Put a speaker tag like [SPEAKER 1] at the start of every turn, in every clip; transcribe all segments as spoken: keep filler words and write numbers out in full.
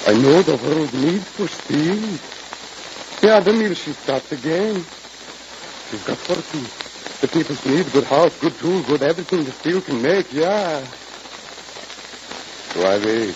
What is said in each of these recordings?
[SPEAKER 1] I know the world needs for speed. Yeah, the meal she starts again. She's got fortune. The people's need good house, good tools, good everything the steel can make, yeah. So I wait.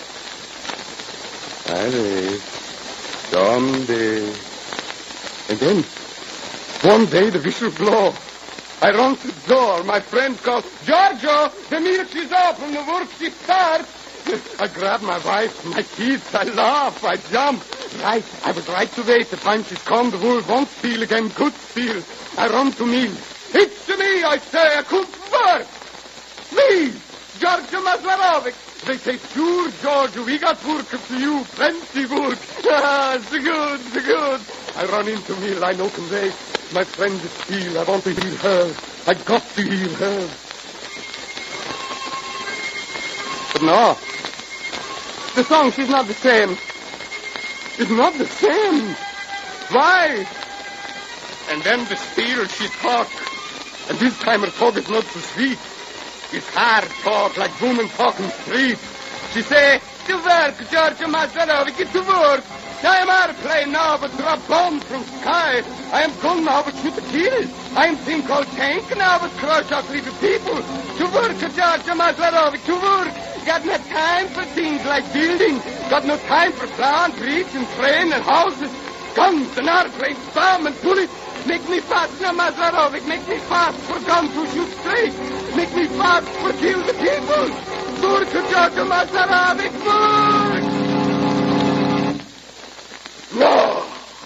[SPEAKER 1] I wait. Someday. And then, one day the whistle blow. I run to the door. My friend calls, Giorgio, the milk is open, the work she starts. I grab my wife, my kids, I laugh, I jump. Right, I was right to wait. The time she's come, the world won't steal again, could steal. I run to me. It's to me, I say, I could work. Me, Giorgio Maslarovic. They say, sure, Giorgio, we got work for you, plenty work. Ah, so good, so good. I run into mill, I know can wait. My friend is steel, I want to heal her. I got to heal her. But no, the song, she's not the same. It's not the same. Why? And then the steel, she talk. And this time her talk is not so sweet. It's hard talk, like women talking street. She say, to work, Giorgio Maslarovic, get to work. I am airplane now, but drop bombs from sky. I am gun now, but shoot to kill. I am thing called tank now, but crush out little people. To work, Giorgio Maslarovic, to work. Got no time for things like building. Got no time for plant, bridge, and train, and houses. Guns and airplanes, bomb and bullets. Make me fast now, Maslarovic. Make me fast for guns to shoot straight. Make me fast for kill the people. Work, Giorgio Maslarovic, work! No!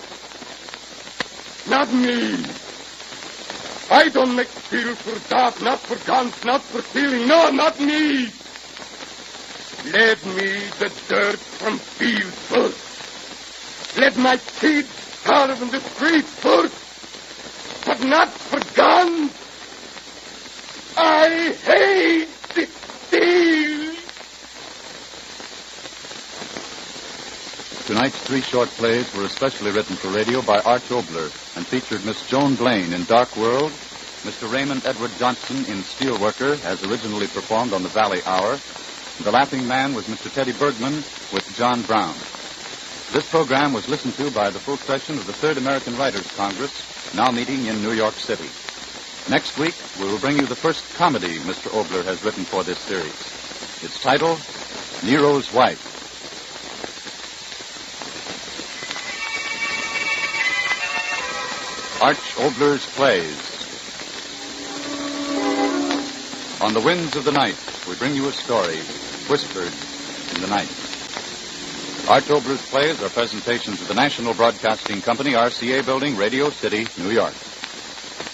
[SPEAKER 1] Not me! I don't make steel for that, not for guns, not for stealing. No, not me! Let me the dirt from fields first. Let my kids starve in the streets first. But not for guns. I hate the steel.
[SPEAKER 2] Tonight's three short plays were especially written for radio by Arch Obler and featured Miss Joan Blaine in Dark World, Mister Raymond Edward Johnson in Steelworker, as originally performed on the Valley Hour. The Laughing Man was Mister Teddy Bergman with John Brown. This program was listened to by the full session of the Third American Writers' Congress, now meeting in New York City. Next week, we will bring you the first comedy Mister Obler has written for this series. Its title, Nero's Wife. Arch Obler's Plays. On the winds of the night, we bring you a story whispered in the night. Arch Obler's Plays are presentations of the National Broadcasting Company, R C A Building, Radio City, New York.